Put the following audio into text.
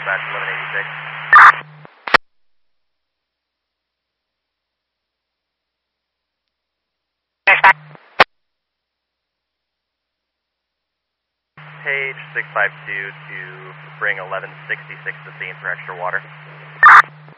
dispatch 1186. Page 652 to bring 1166 to scene for extra water.